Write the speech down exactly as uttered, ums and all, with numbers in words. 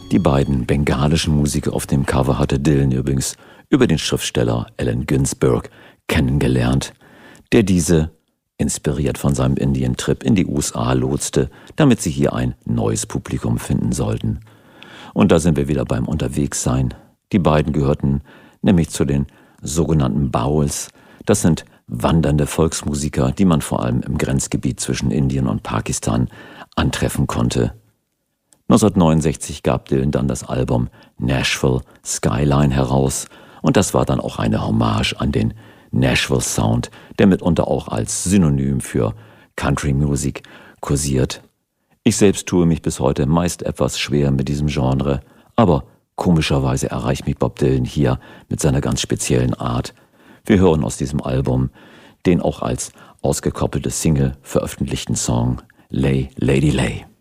Die beiden bengalischen Musiker auf dem Cover hatte Dylan übrigens über den Schriftsteller Allen Ginsberg kennengelernt, der diese, inspiriert von seinem Indien-Trip, in die U S A lotste, damit sie hier ein neues Publikum finden sollten. Und da sind wir wieder beim Unterwegssein. Die beiden gehörten nämlich zu den sogenannten Bowls. Das sind wandernde Volksmusiker, die man vor allem im Grenzgebiet zwischen Indien und Pakistan antreffen konnte. neunzehnhundertneunundsechzig gab Dylan dann das Album Nashville Skyline heraus und das war dann auch eine Hommage an den Nashville Sound, der mitunter auch als Synonym für Country Music kursiert. Ich selbst tue mich bis heute meist etwas schwer mit diesem Genre, aber komischerweise erreicht mich Bob Dylan hier mit seiner ganz speziellen Art. Wir hören aus diesem Album den auch als ausgekoppelte Single veröffentlichten Song Lay, Lady Lay.